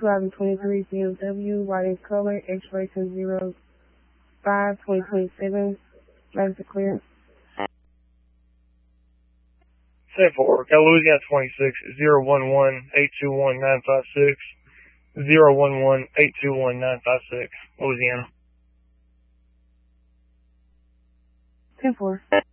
2023 BMW, white in color, expiration 05/2027. License clear. 10-4, got Louisiana 26, 011-821-956, 011-821-956, Louisiana. 10-4.